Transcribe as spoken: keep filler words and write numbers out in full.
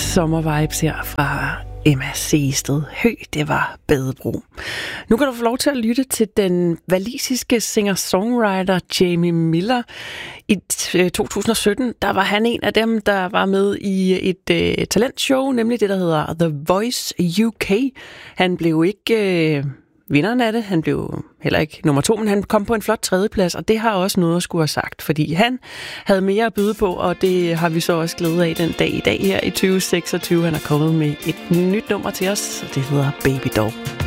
sommervibes her fra Emma Seested. Hø, det var Badebro. Nu kan du få lov til at lytte til den walisiske singer-songwriter Jamie Miller. I to tusind og sytten, der var han en af dem, der var med i et uh, talentshow, nemlig det, der hedder The Voice U K. Han blev ikke uh, vinderen af det, han blev heller ikke nummer to, men han kom på en flot tredjeplads, og det har også noget at skulle have sagt, fordi han havde mere at byde på, og det har vi så også glædet af den dag i dag her i tyve seksogtyve. Han er kommet med et nyt nummer til os, og det hedder Baby Doll.